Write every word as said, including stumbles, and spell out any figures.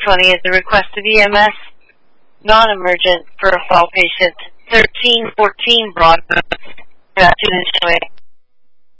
twenty is a request of E M S, non-emergent, for a fall patient, thirteen fourteen Broadway. Good afternoon, Shelley.